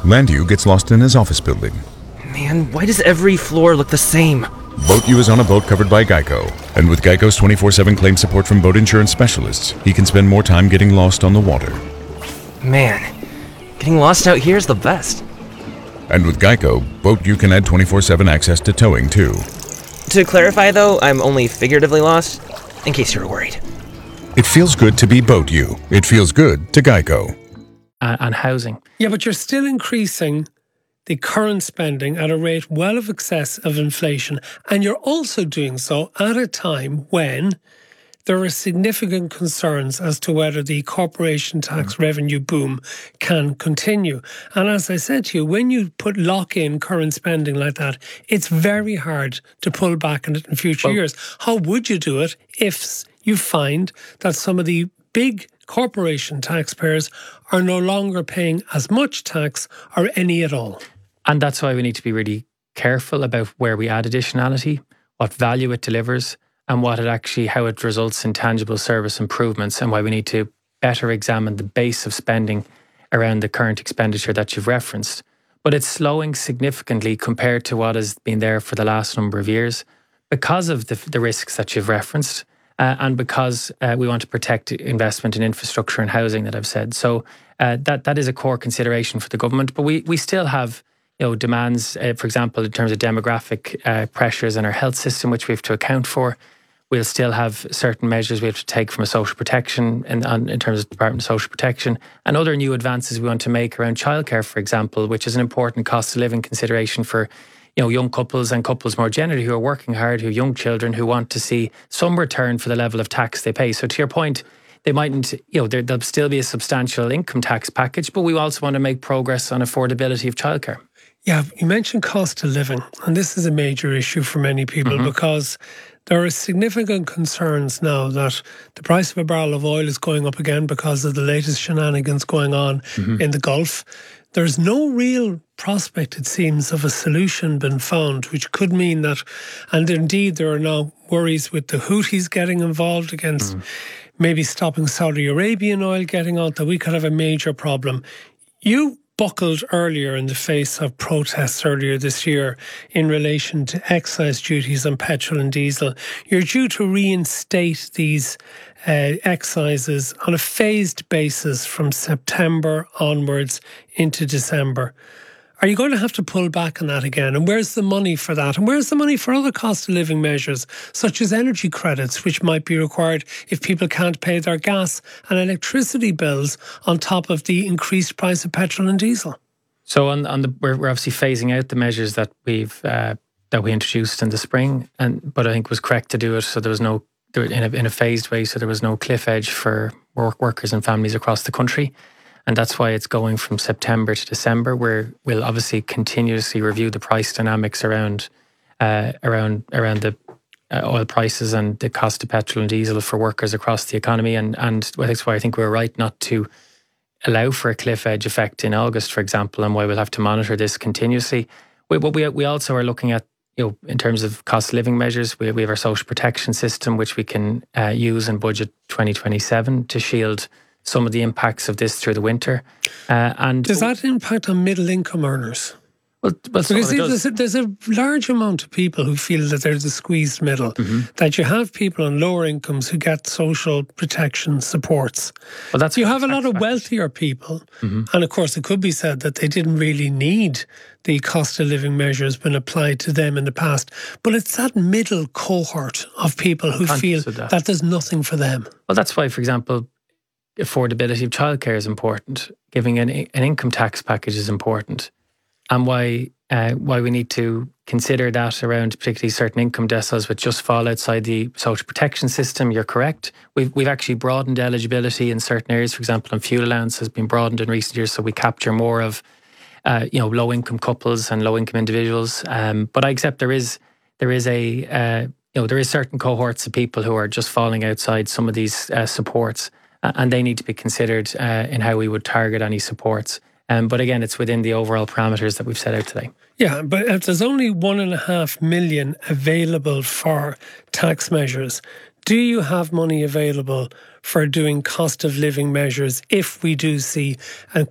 Landu gets lost in his office building. Man, why does every floor look the same? Boat U is on a boat covered by Geico, and with Geico's 24/7 claim support from boat insurance specialists, he can spend more time getting lost on the water. Man, getting lost out here is the best. And with Geico, Boat U can add 24/7 access to towing too. To clarify though, I'm only figuratively lost, in case you were worried. It feels good to be Boat U. It feels good to Geico. And housing. Yeah, but you're still increasing the current spending at a rate well of excess of inflation. And you're also doing so at a time when there are significant concerns as to whether the corporation tax revenue boom can continue. And as I said to you, when you lock in current spending like that, it's very hard to pull back on it in future years. How would you do it if you find that some of the big corporation taxpayers are no longer paying as much tax or any at all? And that's why we need to be really careful about where we add additionality, what value it delivers, and how it results in tangible service improvements, and why we need to better examine the base of spending around the current expenditure that you've referenced. But it's slowing significantly compared to what has been there for the last number of years because of the risks that you've referenced, and because we want to protect investment in infrastructure and housing that I've said. So that is a core consideration for the government. But we still have demands, for example, in terms of demographic pressures in our health system, which we have to account for. We'll still have certain measures we have to take from a social protection in terms of Department of Social Protection, and other new advances we want to make around childcare, for example, which is an important cost of living consideration for young couples and couples more generally who are working hard, who have young children, who want to see some return for the level of tax they pay. So to your point, they mightn't, there'll still be a substantial income tax package, but we also want to make progress on affordability of childcare. Yeah, you mentioned cost of living, and this is a major issue for many people because there are significant concerns now that the price of a barrel of oil is going up again because of the latest shenanigans going on in the Gulf. There's no real prospect, it seems, of a solution been found, which could mean that, and indeed there are now worries with the Houthis getting involved against maybe stopping Saudi Arabian oil getting out, that we could have a major problem. You buckled earlier in the face of protests earlier this year in relation to excise duties on petrol and diesel. You're due to reinstate these excises on a phased basis from September onwards into December. Are you going to have to pull back on that again? And where's the money for that? And where's the money for other cost of living measures, such as energy credits, which might be required if people can't pay their gas and electricity bills on top of the increased price of petrol and diesel? So we're obviously phasing out the measures that we introduced in the spring, but I think it was correct to do it so there was no in a phased way, so there was no cliff edge for workers and families across the country. And that's why it's going from September to December, where we'll obviously continuously review the price dynamics around the oil prices and the cost of petrol and diesel for workers across the economy. And that's why I think we're right not to allow for a cliff edge effect in August, for example, and why we'll have to monitor this continuously. We also are looking at, in terms of cost of living measures, we have our social protection system, which we can use in budget 2027 to shield some of the impacts of this through the winter. And does that impact on middle income earners? Well, because there's a large amount of people who feel that there's a squeezed middle, that you have people on lower incomes who get social protection supports. Well, that's you have a lot of wealthier people, and of course it could be said that they didn't really need the cost of living measures been applied to them in the past. But it's that middle cohort of people who feel that there's nothing for them. Well, that's why, for example, affordability of childcare is important. Giving an income tax package is important. And why we need to consider that around particularly certain income deciles which just fall outside the social protection system. You're correct. We've actually broadened eligibility in certain areas. For example, on fuel allowance has been broadened in recent years, so we capture more of low income couples and low income individuals. But I accept there is certain cohorts of people who are just falling outside some of these supports, and they need to be considered in how we would target any supports. But again, it's within the overall parameters that we've set out today. Yeah, but if there's only 1.5 million available for tax measures, do you have money available for doing cost of living measures if we do see a